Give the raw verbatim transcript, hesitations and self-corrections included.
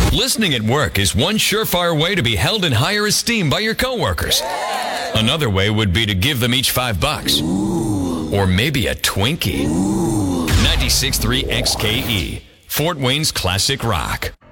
Listening at work is one surefire way to be held in higher esteem by your coworkers. Another way would be to give them each five bucks. Or maybe a Twinkie. ninety-six point three X K E, Fort Wayne's classic rock.